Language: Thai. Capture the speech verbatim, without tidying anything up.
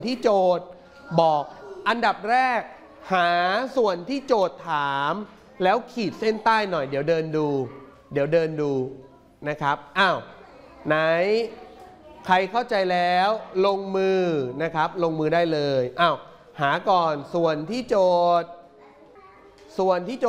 ที่โจทย์บอกอันดับแรกหาส่วนที่โจทย์ถามแล้วขีดเส้นใต้หน่อยเดี๋ยวเดินดูเดี๋ยวเดินดูนะครับอ้าวไหนใครเข้าใจแล้วลงมือนะครับลงมือได้เลยอ้าวหาก่อนส่วนที่โจทย์ส่วนที่โจ